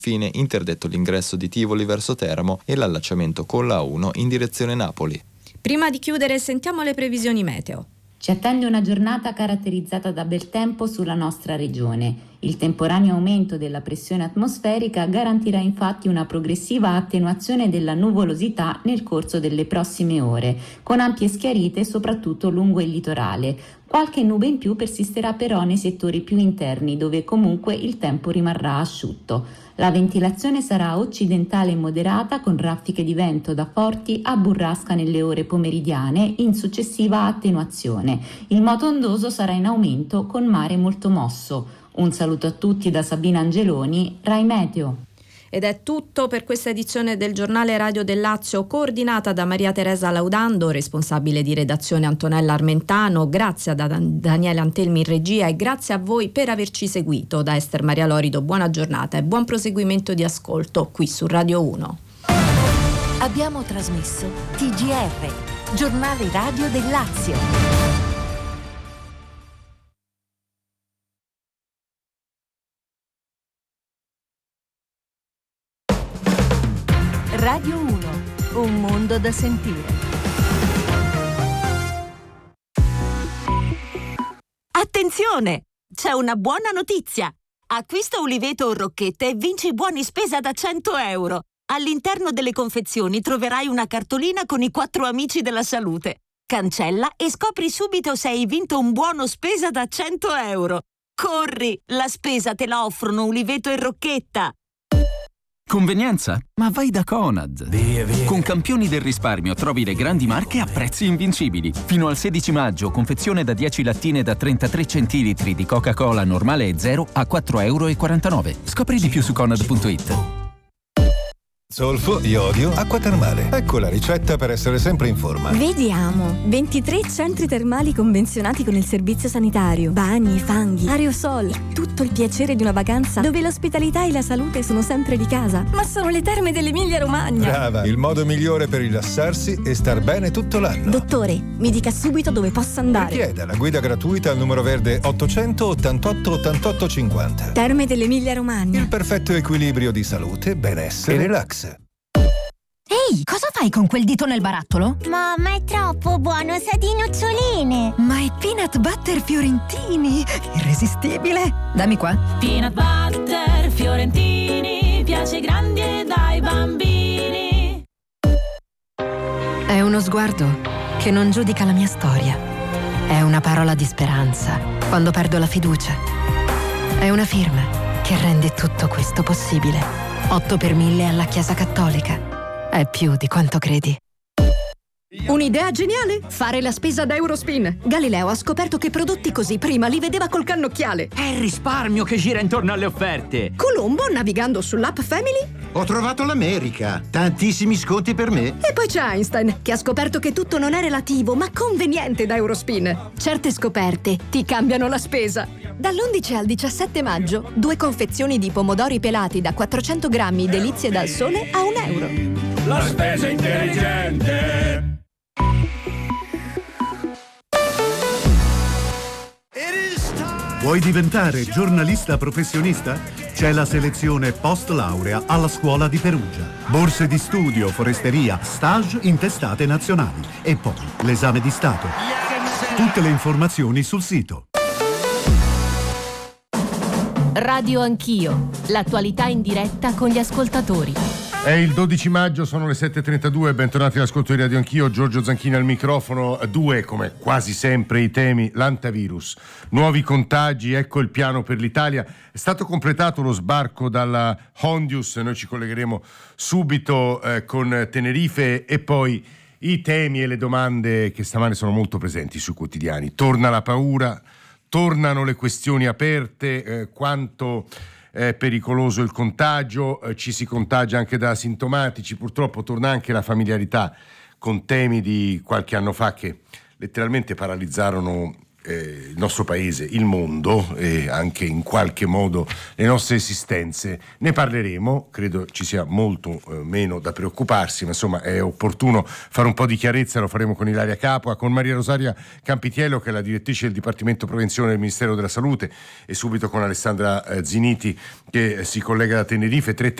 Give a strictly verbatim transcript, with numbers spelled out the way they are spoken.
Infine interdetto l'ingresso di Tivoli verso Teramo e l'allacciamento con la A uno in direzione Napoli. Prima di chiudere sentiamo le previsioni meteo. Ci attende una giornata caratterizzata da bel tempo sulla nostra regione. Il temporaneo aumento della pressione atmosferica garantirà infatti una progressiva attenuazione della nuvolosità nel corso delle prossime ore, con ampie schiarite soprattutto lungo il litorale. Qualche nube in più persisterà però nei settori più interni, dove comunque il tempo rimarrà asciutto. La ventilazione sarà occidentale e moderata, con raffiche di vento da forti a burrasca nelle ore pomeridiane, in successiva attenuazione. Il moto ondoso sarà in aumento, con mare molto mosso. Un saluto a tutti da Sabina Angeloni, Rai Meteo. Ed è tutto per questa edizione del Giornale Radio del Lazio, coordinata da Maria Teresa Laudando, responsabile di redazione Antonella Armentano, grazie a Daniele Antelmi in regia e grazie a voi per averci seguito. Da Ester Maria Lorido buona giornata e buon proseguimento di ascolto qui su Radio uno. Abbiamo trasmesso T G R, Giornale Radio del Lazio. Radio uno, un mondo da sentire. Attenzione! C'è una buona notizia! Acquista Uliveto o Rocchette e vinci buoni spesa da cento euro. All'interno delle confezioni troverai una cartolina con i quattro amici della salute. Cancella e scopri subito se hai vinto un buono spesa da cento euro. Corri! La spesa te la offrono Uliveto e Rocchetta! Convenienza? Ma vai da Conad. Via, via. Con campioni del risparmio trovi le grandi marche a prezzi invincibili. Fino al sedici maggio, confezione da dieci lattine da trentatré centilitri di Coca-Cola normale e zero a quattro virgola quarantanove euro. Scopri di più su conad punto it. Zolfo, iodio, acqua termale. Ecco la ricetta per essere sempre in forma. Vediamo. ventitré centri termali convenzionati con il servizio sanitario. Bagni, fanghi, aerosol. Tutto il piacere di una vacanza dove l'ospitalità e la salute sono sempre di casa. Ma sono le terme dell'Emilia Romagna. Brava, il modo migliore per rilassarsi e star bene tutto l'anno. Dottore, mi dica subito dove posso andare. Richieda la guida gratuita al numero verde ottocento ottantotto ottantotto cinquanta. Terme dell'Emilia Romagna. Il perfetto equilibrio di salute, benessere e relax. Ehi, cosa fai con quel dito nel barattolo? Mamma, è troppo buono, sa di noccioline. Ma è peanut butter fiorentini, irresistibile. Dammi qua. Peanut butter fiorentini, piace grandi e dai bambini. È uno sguardo che non giudica la mia storia. È una parola di speranza quando perdo la fiducia. È una firma che rende tutto questo possibile. otto per mille alla Chiesa Cattolica. È più di quanto credi. Un'idea geniale? Fare la spesa da Eurospin. Galileo ha scoperto che prodotti così prima li vedeva col cannocchiale. È il risparmio che gira intorno alle offerte. Colombo, navigando sull'app Family, ho trovato l'America. Tantissimi sconti per me. E poi c'è Einstein, che ha scoperto che tutto non è relativo, ma conveniente da Eurospin. Certe scoperte ti cambiano la spesa. Dall'undici al diciassette maggio, due confezioni di pomodori pelati da quattrocento grammi delizie dal sole a un euro. La spesa intelligente. Vuoi diventare giornalista professionista? C'è la selezione post laurea alla Scuola di Perugia. Borse di studio, foresteria, stage in testate nazionali e poi l'esame di Stato. Tutte le informazioni sul sito. Radio Anch'io, l'attualità in diretta con gli ascoltatori. È il dodici maggio, sono le sette e trentadue, bentornati all'ascolto di Radio Anch'io, Giorgio Zanchini al microfono. Due, come quasi sempre, i temi: l'antivirus, nuovi contagi, ecco il piano per l'Italia. È stato completato lo sbarco dalla Hondius, noi ci collegheremo subito eh, con Tenerife, e poi i temi e le domande che stamane sono molto presenti sui quotidiani. Torna la paura, tornano le questioni aperte, eh, quanto è pericoloso il contagio, eh, ci si contagia anche da asintomatici, purtroppo torna anche la familiarità con temi di qualche anno fa che letteralmente paralizzarono eh, il nostro paese, il mondo e anche in qualche modo le nostre esistenze. Ne parleremo, credo ci sia molto eh, meno da preoccuparsi, ma insomma è opportuno fare un po' di chiarezza. Lo faremo con Ilaria Capua, con Maria Rosaria Campitiello, che è la direttrice del Dipartimento Prevenzione del Ministero della Salute, e subito con Alessandra eh, Ziniti, che eh, si collega da Tenerife. tre